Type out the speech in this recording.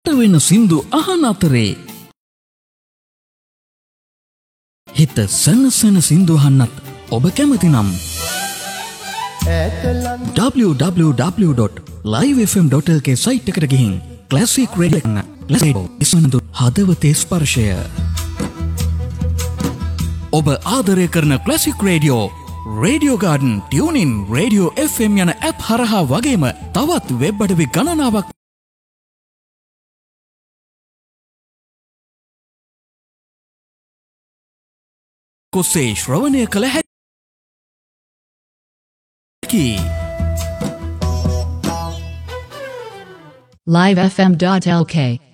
වෙන සින්දු අහන අතරේ හිත සනසන සින්දු අහන්නත් ඔබ කැමති නම් www.livefm.lk සයිට් එකට ගිහින් ක්ලාසික් රේඩියෝ ඉස්මනතු හදවතේ ස්පර්ශය ඔබ ආදරය කරන classic radio radio garden tuning radio FM යන ඇප් හරහා වගේම තවත් වෙබ් අඩවි ගණනාවක් කොසේ ශ්‍රවණය කළ හැකි livefm.lk